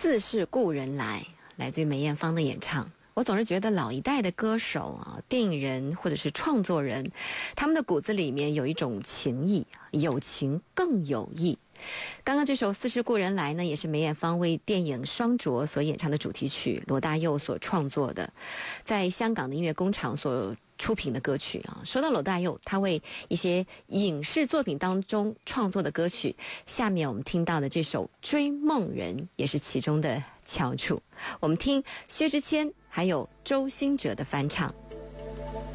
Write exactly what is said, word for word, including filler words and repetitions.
似是故人来，来自于梅艳芳的演唱。我总是觉得老一代的歌手啊，电影人或者是创作人，他们的骨子里面有一种情谊，有情更有义。刚刚这首《似是故人来》呢，也是梅艳芳为电影《双啄》所演唱的主题曲，罗大佑所创作的，在香港的音乐工厂所出品的歌曲啊。说到罗大佑，他为一些影视作品当中创作的歌曲，下面我们听到的这首《追梦人》也是其中的翘楚。我们听薛之谦还有周兴哲的翻唱。